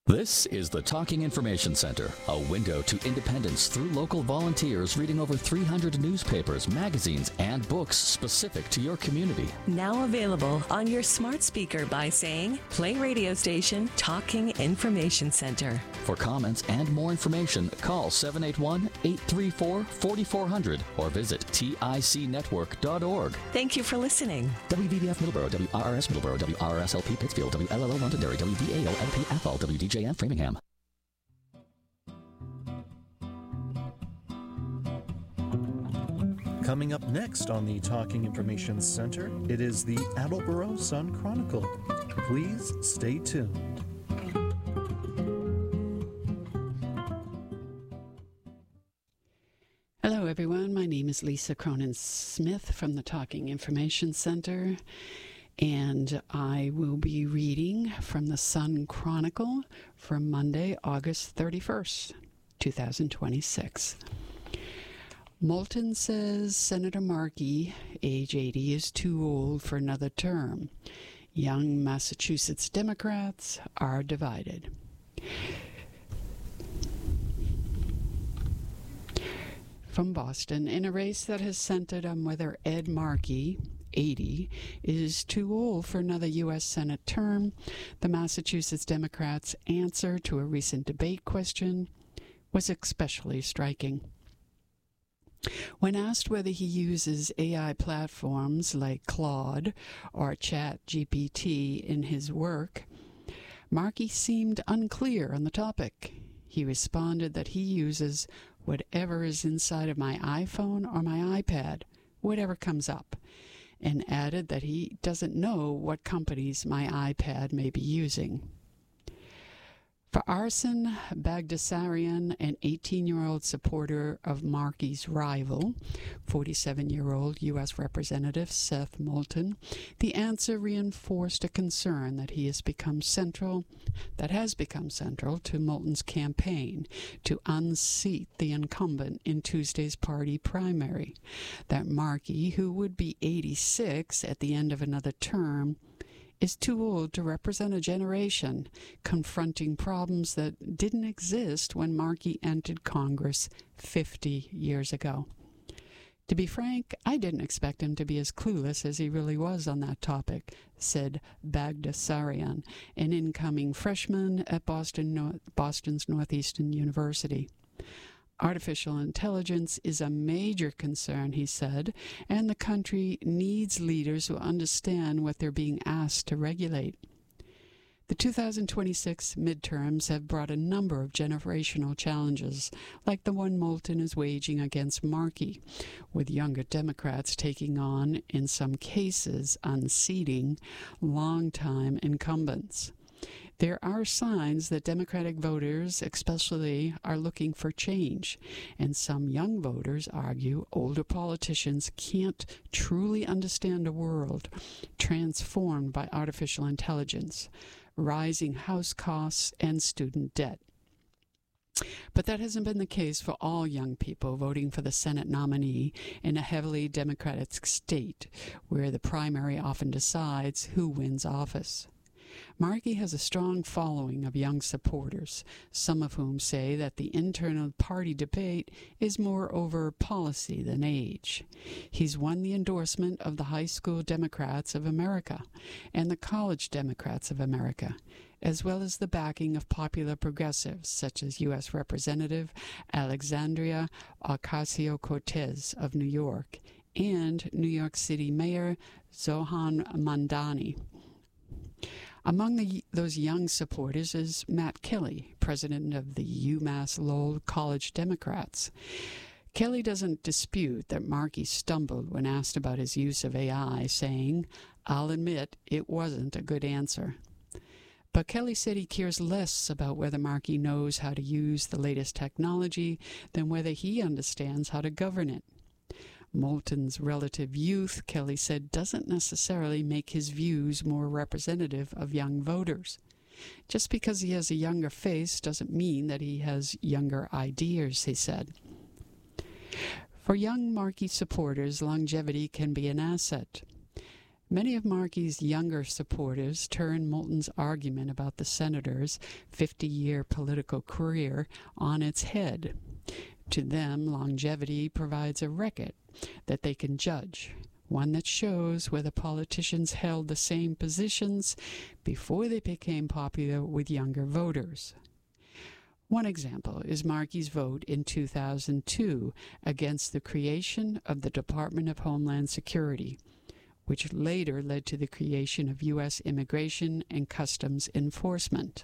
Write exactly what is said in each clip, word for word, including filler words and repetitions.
This is the Talking Information Center, a window to independence through local volunteers reading over three hundred newspapers, magazines, and books specific to your community. Now available on your smart speaker by saying, play radio station Talking Information Center. For comments and more information, call seven eight one, eight three four, four four zero zero or visit tic network dot org. Thank you for listening. W V B F Middleborough, W R R S Middleborough, W R R S L P Pittsfield, W L L O Londonderry, W D A O L P Athol, W D J N Framingham. Coming up next on the Talking Information Center, it is the Attleboro Sun Chronicle. Please stay tuned. Hello, everyone. My name is Lisa Cronin-Smith from the Talking Information Center, and I will be reading from the Sun Chronicle for Monday, August thirty-first, twenty twenty-six. Moulton says Senator Markey, age eighty, is too old for another term. Young Massachusetts Democrats are divided. From Boston, in a race that has centered on whether Ed Markey, eighty, is too old for another U S Senate term, the Massachusetts Democrats' answer to a recent debate question was especially striking. When asked whether he uses A I platforms like Claude or ChatGPT in his work, Markey seemed unclear on the topic. He responded that he uses whatever is inside of my iPhone or my iPad, whatever comes up, and added that he doesn't know what companies my iPad may be using. For Arsen Bagdasarian, an eighteen-year-old supporter of Markey's rival, forty-seven-year-old U S Representative Seth Moulton, the answer reinforced a concern that he has become central, that has become central to Moulton's campaign to unseat the incumbent in Tuesday's party primary, that Markey, who would be eighty-six at the end of another term, is too old to represent a generation confronting problems that didn't exist when Markey entered Congress fifty years ago. To be frank, I didn't expect him to be as clueless as he really was on that topic, said Bagdasarian, an incoming freshman at Boston, Boston's Northeastern University. Artificial intelligence is a major concern, he said, and the country needs leaders who understand what they're being asked to regulate. The two thousand twenty-six midterms have brought a number of generational challenges, like the one Moulton is waging against Markey, with younger Democrats taking on, in some cases, unseating longtime incumbents. There are signs that Democratic voters especially are looking for change, and some young voters argue older politicians can't truly understand a world transformed by artificial intelligence, rising house costs, and student debt. But that hasn't been the case for all young people voting for the Senate nominee in a heavily Democratic state, where the primary often decides who wins office. Markey has a strong following of young supporters, some of whom say that the internal party debate is more over policy than age. He's won the endorsement of the High School Democrats of America and the College Democrats of America, as well as the backing of popular progressives such as U S Representative Alexandria Ocasio-Cortez of New York and New York City Mayor Zohran Mamdani. Among the, those young supporters is Matt Kelly, president of the UMass Lowell College Democrats. Kelly doesn't dispute that Markey stumbled when asked about his use of A I, saying, "I'll admit it wasn't a good answer." But Kelly said he cares less about whether Markey knows how to use the latest technology than whether he understands how to govern it. Moulton's relative youth, Kelly said, doesn't necessarily make his views more representative of young voters. Just because he has a younger face doesn't mean that he has younger ideas, he said. For young Markey supporters, longevity can be an asset. Many of Markey's younger supporters turn Moulton's argument about the senator's fifty-year political career on its head. To them, longevity provides a record that they can judge, one that shows whether politicians held the same positions before they became popular with younger voters. One example is Markey's vote in two thousand two against the creation of the Department of Homeland Security, which later led to the creation of U S Immigration and Customs Enforcement.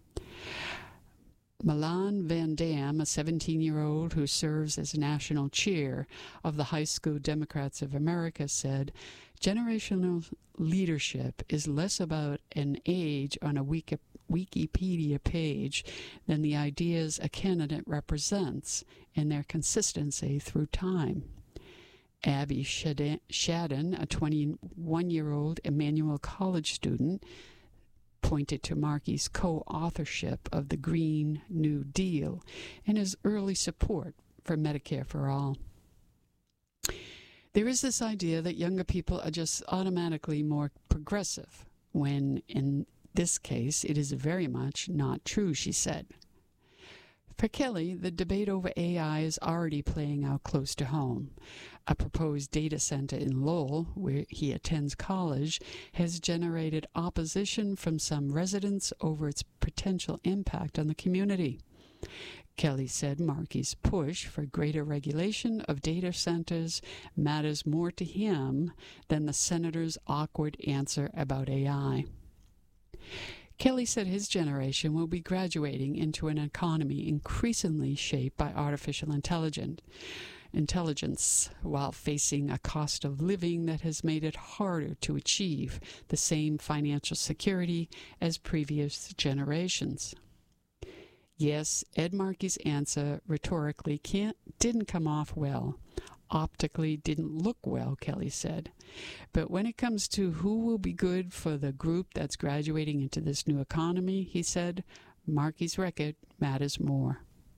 Milan Van Dam, a seventeen-year-old who serves as national chair of the High School Democrats of America, said, "Generational leadership is less about an age on a Wiki- Wikipedia page than the ideas a candidate represents and their consistency through time." Abby Shadden, a twenty-one-year-old Emmanuel College student, pointed to Markey's co-authorship of the Green New Deal and his early support for Medicare for All. There is this idea that younger people are just automatically more progressive, when in this case it is very much not true, she said. For Kelly, the debate over A I is already playing out close to home. A proposed data center in Lowell, where he attends college, has generated opposition from some residents over its potential impact on the community. Kelly said Markey's push for greater regulation of data centers matters more to him than the senator's awkward answer about A I. Kelly said his generation will be graduating into an economy increasingly shaped by artificial intelligence, intelligence, while facing a cost of living that has made it harder to achieve the same financial security as previous generations. Yes, Ed Markey's answer rhetorically can't, didn't come off well. Optically didn't look well, Kelly said. But when it comes to who will be good for the group that's graduating into this new economy, he said, Markey's record matters more.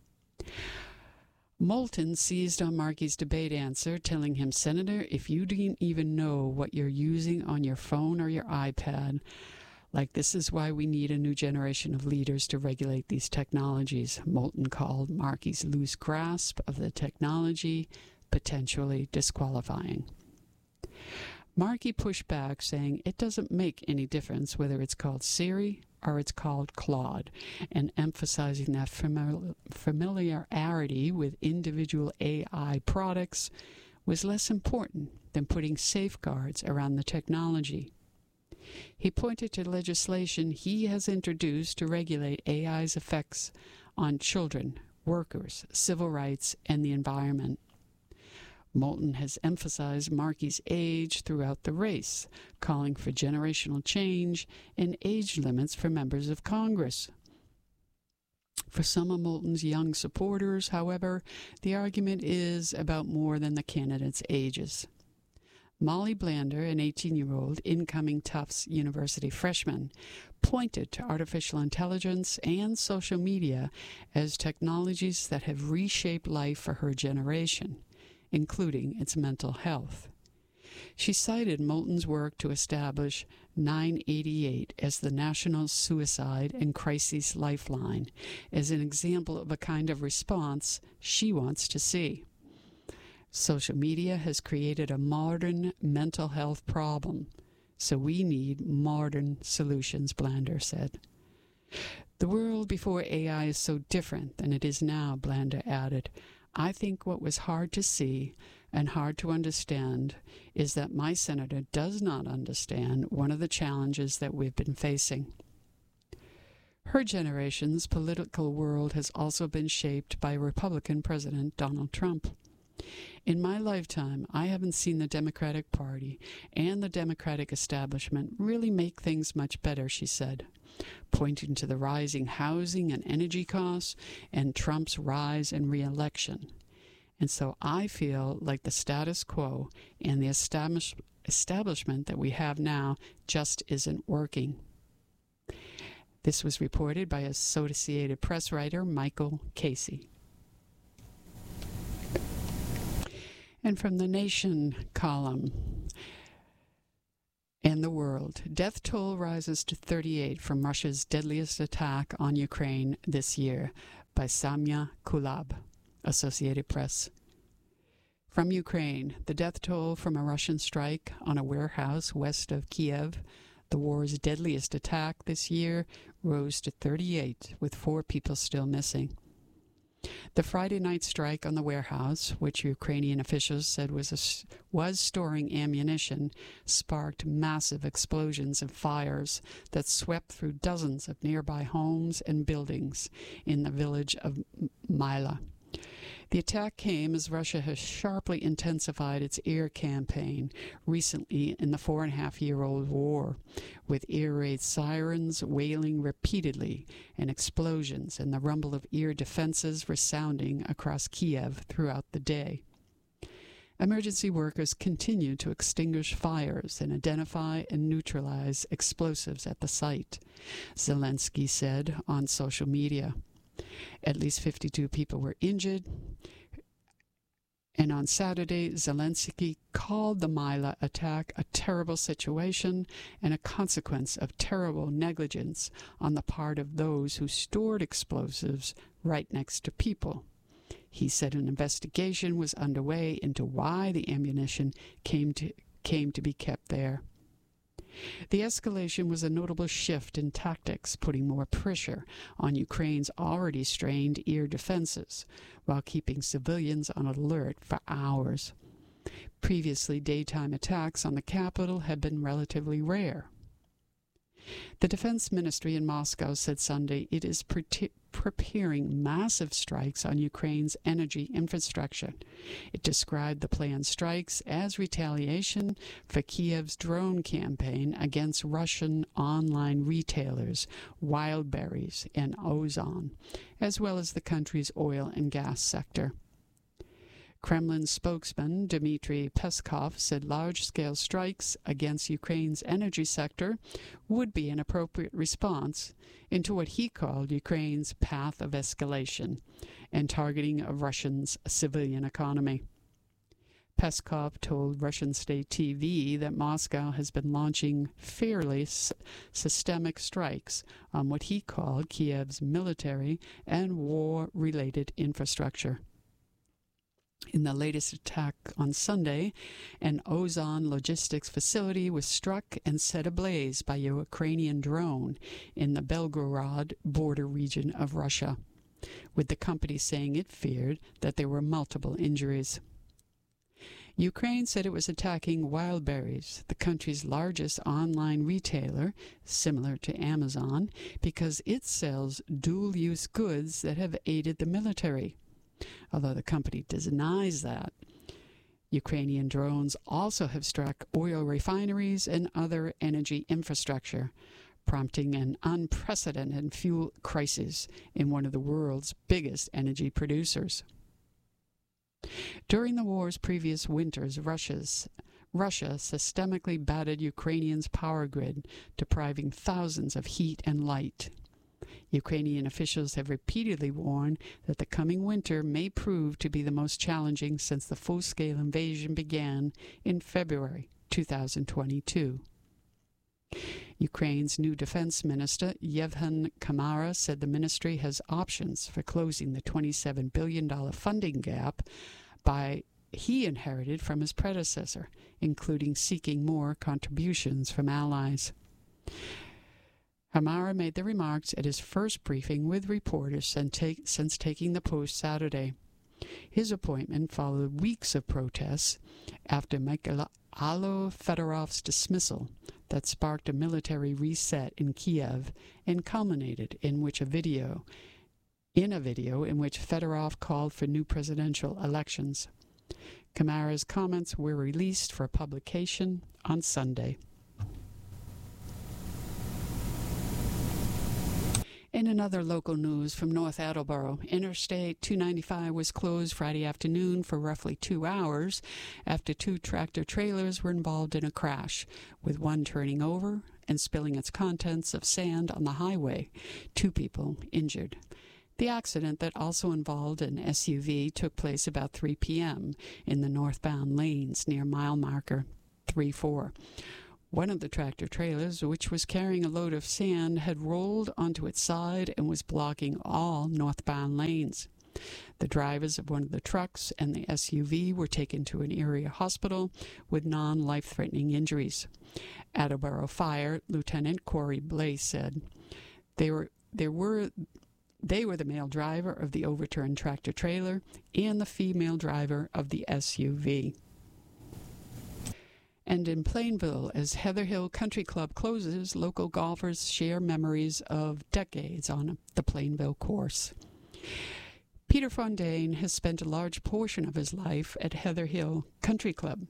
Moulton seized on Markey's debate answer, telling him, "Senator, if you didn't even know what you're using on your phone or your iPad, like this is why we need a new generation of leaders to regulate these technologies." Moulton called Markey's loose grasp of the technology potentially disqualifying. Markey pushed back, saying it doesn't make any difference whether it's called Siri or it's called Claude, and emphasizing that famili- familiarity with individual A I products was less important than putting safeguards around the technology. He pointed to legislation he has introduced to regulate A I's effects on children, workers, civil rights, and the environment. Moulton has emphasized Markey's age throughout the race, calling for generational change and age limits for members of Congress. For some of Moulton's young supporters, however, the argument is about more than the candidates' ages. Molly Blander, an eighteen-year-old incoming Tufts University freshman, pointed to artificial intelligence and social media as technologies that have reshaped life for her generation, including its mental health. She cited Moulton's work to establish nine eighty-eight as the National Suicide and Crises Lifeline as an example of a kind of response she wants to see. Social media has created a modern mental health problem, so we need modern solutions, Blander said. The world before A I is so different than it is now, Blander added. I think what was hard to see and hard to understand is that my senator does not understand one of the challenges that we've been facing. Her generation's political world has also been shaped by Republican President Donald Trump. In my lifetime, I haven't seen the Democratic Party and the Democratic establishment really make things much better, she said, pointing to the rising housing and energy costs and Trump's rise and re-election. And so I feel like the status quo and the establish- establishment that we have now just isn't working. This was reported by Associated Press writer Michael Casey. And from the Nation column, the world. Death toll rises to thirty-eight from Russia's deadliest attack on Ukraine this year, by Samya Kulab, Associated Press. From Ukraine, the death toll from a Russian strike on a warehouse west of Kiev, the war's deadliest attack this year, rose to thirty-eight, with four people still missing. The Friday night strike on the warehouse, which Ukrainian officials said was a, was storing ammunition, sparked massive explosions and fires that swept through dozens of nearby homes and buildings in the village of Myla. The attack came as Russia has sharply intensified its air campaign recently in the four-and-a-half-year-old war, with air raid sirens wailing repeatedly and explosions and the rumble of air defenses resounding across Kiev throughout the day. Emergency workers continue to extinguish fires and identify and neutralize explosives at the site, Zelensky said on social media. At least fifty-two people were injured, and on Saturday, Zelensky called the Myla attack a terrible situation and a consequence of terrible negligence on the part of those who stored explosives right next to people. He said an investigation was underway into why the ammunition came to, came to be kept there. The escalation was a notable shift in tactics, putting more pressure on Ukraine's already strained air defenses, while keeping civilians on alert for hours. Previously, daytime attacks on the capital had been relatively rare. The Defense Ministry in Moscow said Sunday it is pre- preparing massive strikes on Ukraine's energy infrastructure. It described the planned strikes as retaliation for Kiev's drone campaign against Russian online retailers Wildberries and Ozon, as well as the country's oil and gas sector. Kremlin spokesman Dmitry Peskov said large-scale strikes against Ukraine's energy sector would be an appropriate response into what he called Ukraine's path of escalation and targeting of Russia's civilian economy. Peskov told Russian state T V that Moscow has been launching fairly s- systemic strikes on what he called Kiev's military and war-related infrastructure. In the latest attack on Sunday, an Ozon logistics facility was struck and set ablaze by a Ukrainian drone in the Belgorod border region of Russia, with the company saying it feared that there were multiple injuries. Ukraine said it was attacking Wildberries, the country's largest online retailer, similar to Amazon, because it sells dual-use goods that have aided the military, although the company denies that. Ukrainian drones also have struck oil refineries and other energy infrastructure, prompting an unprecedented fuel crisis in one of the world's biggest energy producers. During the war's previous winters, Russia's, Russia systemically battered Ukrainians' power grid, depriving thousands of heat and light. Ukrainian officials have repeatedly warned that the coming winter may prove to be the most challenging since the full-scale invasion began in February two thousand twenty-two. Ukraine's new defense minister, Yevhen Kamara, said the ministry has options for closing the twenty-seven billion dollars funding gap by he inherited from his predecessor, including seeking more contributions from allies. Kamara made the remarks at his first briefing with reporters take, since taking the post Saturday. His appointment followed weeks of protests after Mikhailo Fedorov's dismissal that sparked a military reset in Kiev and culminated in which a video, in a video in which Fedorov called for new presidential elections. Kamara's comments were released for publication on Sunday. In another local news from North Attleboro, Interstate two ninety-five was closed Friday afternoon for roughly two hours after two tractor-trailers were involved in a crash, with one turning over and spilling its contents of sand on the highway. Two people injured. The accident, that also involved an S U V, took place about three p.m. in the northbound lanes near mile marker three four. One of the tractor trailers, which was carrying a load of sand, had rolled onto its side and was blocking all northbound lanes. The drivers of one of the trucks and the S U V were taken to an area hospital with non-life-threatening injuries. Attleboro Fire Lieutenant Corey Blaze said, They were there were they were the male driver of the overturned tractor trailer and the female driver of the S U V. And in Plainville, as Heather Hill Country Club closes, local golfers share memories of decades on the Plainville course. Peter Fontaine has spent a large portion of his life at Heather Hill Country Club.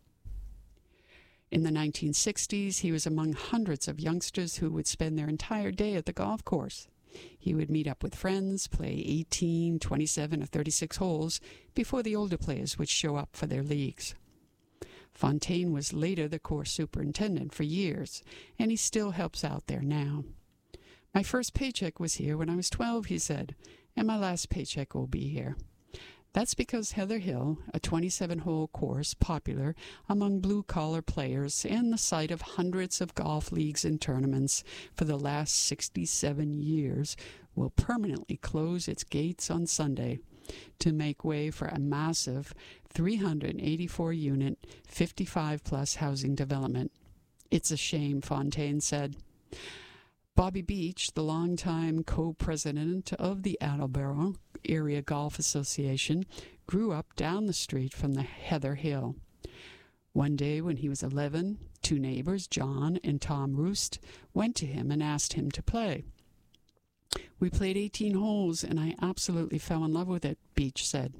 In the nineteen sixties, he was among hundreds of youngsters who would spend their entire day at the golf course. He would meet up with friends, play eighteen, twenty-seven, or thirty-six holes before the older players would show up for their leagues. Fontaine was later the course superintendent for years, and he still helps out there now. My first paycheck was here when I was twelve, he said, and my last paycheck will be here. That's because Heather Hill, a twenty-seven-hole course popular among blue-collar players and the site of hundreds of golf leagues and tournaments for the last sixty-seven years, will permanently close its gates on Sunday to make way for a massive three hundred eighty-four unit, fifty-five plus housing development. It's a shame, Fontaine said. Bobby Beach, the longtime co-president of the Attleboro Area Golf Association, grew up down the street from the Heather Hill. One day when he was eleven, two neighbors, John and Tom Roost, went to him and asked him to play. We played eighteen holes, and I absolutely fell in love with it, Beach said.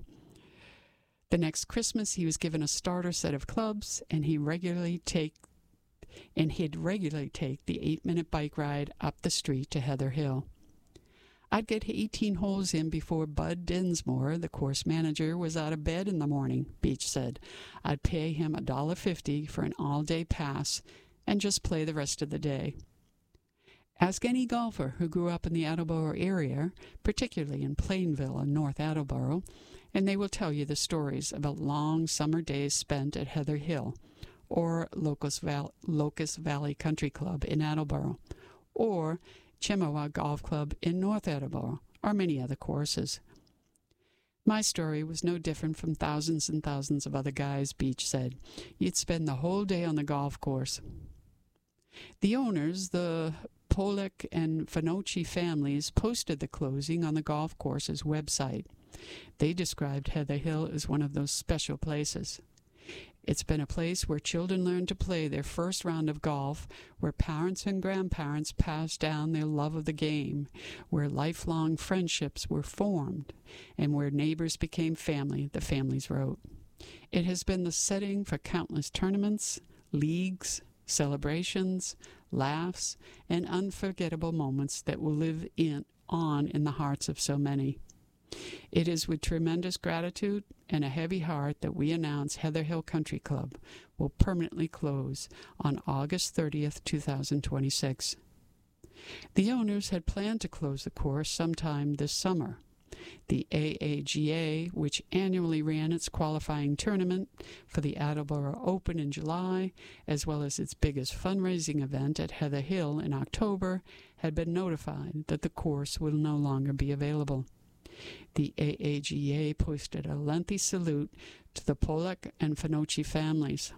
The next Christmas, he was given a starter set of clubs, and he regularly take and he'd regularly take the eight-minute bike ride up the street to Heather Hill. I'd get eighteen holes in before Bud Dinsmore, the course manager, was out of bed in the morning, Beach said. I'd pay him one dollar fifty for an all-day pass and just play the rest of the day. Ask any golfer who grew up in the Attleboro area, particularly in Plainville and North Attleboro, and they will tell you the stories about long summer days spent at Heather Hill, or Locust, Val- Locust Valley Country Club in Attleboro, or Chippewa Golf Club in North Attleboro, or many other courses. My story was no different from thousands and thousands of other guys, Beach said. You'd spend the whole day on the golf course. The owners, the Pollock and Finocchi families, posted the closing on the golf course's website. They described Heather Hill as one of those special places. It's been a place where children learn to play their first round of golf, where parents and grandparents passed down their love of the game, where lifelong friendships were formed, and where neighbors became family, the families wrote. It has been the setting for countless tournaments, leagues, celebrations, laughs, and unforgettable moments that will live in, on in the hearts of so many. It is with tremendous gratitude and a heavy heart that we announce Heather Hill Country Club will permanently close on August thirtieth, two thousand twenty-six. The owners had planned to close the course sometime this summer. The A A G A, which annually ran its qualifying tournament for the Attleboro Open in July, as well as its biggest fundraising event at Heather Hill in October, had been notified that the course will no longer be available. The A A G A posted a lengthy salute to the Pollock and Finocchi families.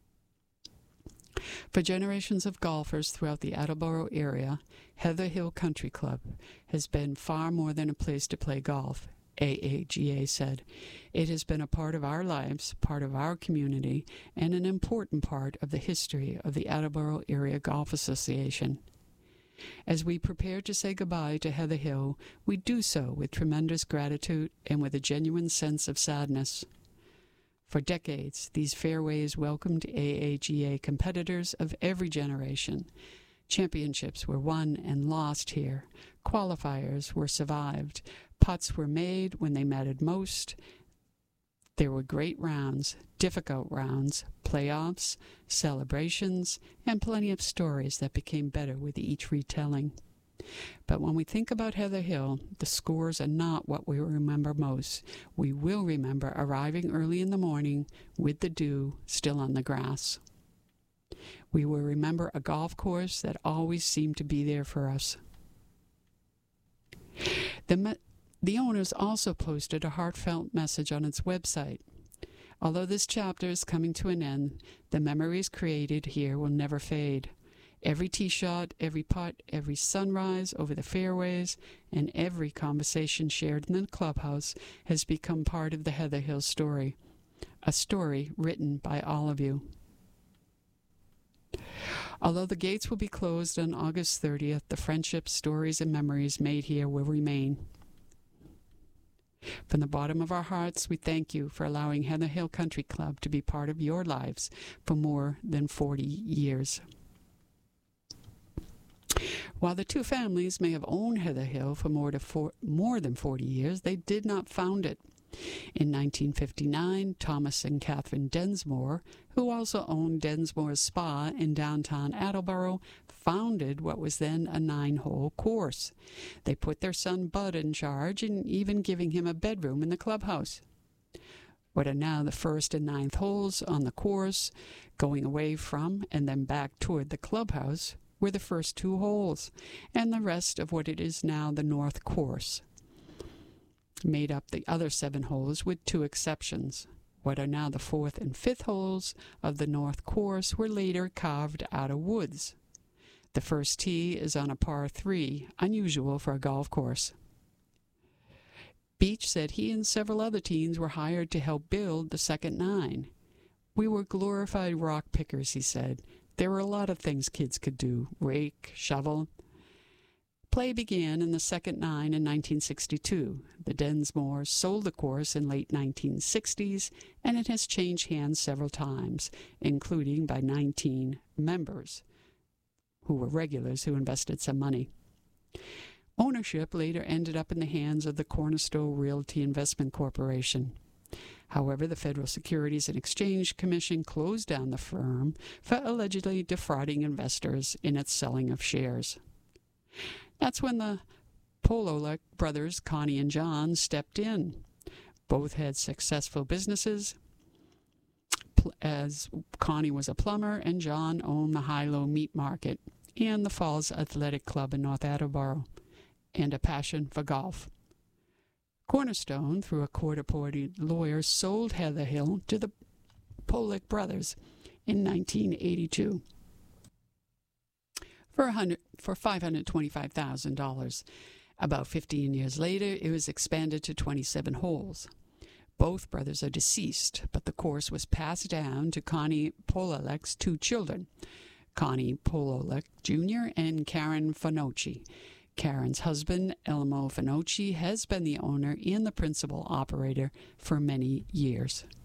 For generations of golfers throughout the Attleboro area, Heather Hill Country Club has been far more than a place to play golf, A A G A said. It has been a part of our lives, part of our community, and an important part of the history of the Attleboro Area Golf Association. As we prepare to say goodbye to Heather Hill, we do so with tremendous gratitude and with a genuine sense of sadness. For decades, these fairways welcomed A A G A competitors of every generation. Championships were won and lost here. Qualifiers were survived. Putts were made when they mattered most. There were great rounds, difficult rounds, playoffs, celebrations, and plenty of stories that became better with each retelling. But when we think about Heather Hill, the scores are not what we remember most. We will remember arriving early in the morning with the dew still on the grass. We will remember a golf course that always seemed to be there for us. The, me- the owners also posted a heartfelt message on its website. Although this chapter is coming to an end, the memories created here will never fade. Every tee shot, every putt, every sunrise over the fairways, and every conversation shared in the clubhouse has become part of the Heather Hill story, a story written by all of you. Although the gates will be closed on August thirtieth, the friendships, stories, and memories made here will remain. From the bottom of our hearts, we thank you for allowing Heather Hill Country Club to be part of your lives for more than forty years. While the two families may have owned Heather Hill for more, to four, more than forty years, they did not found it. In nineteen fifty-nine, Thomas and Catherine Densmore, who also owned Densmore Spa in downtown Attleboro, founded what was then a nine-hole course. They put their son Bud in charge, and even giving him a bedroom in the clubhouse. What are now the first and ninth holes on the course, going away from and then back toward the clubhouse, were the first two holes, and the rest of what it is now the North Course made up the other seven holes, with two exceptions. What are now the fourth and fifth holes of the North Course were later carved out of woods. The first tee is on a par three, unusual for a golf course. Beach said he and several other teens were hired to help build the second nine. We were glorified rock pickers, he said. There were a lot of things kids could do: rake, shovel. Play began in the second nine in nineteen sixty-two. The Densmores sold the course in late nineteen sixties, and it has changed hands several times, including by nineteen members, who were regulars who invested some money. Ownership later ended up in the hands of the Cornerstone Realty Investment Corporation. However, the Federal Securities and Exchange Commission closed down the firm for allegedly defrauding investors in its selling of shares. That's when the Pololek brothers, Connie and John, stepped in. Both had successful businesses, as Connie was a plumber and John owned the High-Low Meat Market and the Falls Athletic Club in North Attleboro, and a passion for golf. Cornerstone, through a court-appointed lawyer, sold Heather Hill to the Pollock brothers in nineteen eighty-two for, one hundred, for five hundred twenty-five thousand dollars. About fifteen years later, it was expanded to twenty-seven holes. Both brothers are deceased, but the course was passed down to Connie Pololek's two children, Connie Pololek Junior and Karen Finocchi. Karen's husband, Elmo Finocchi, has been the owner and the principal operator for many years.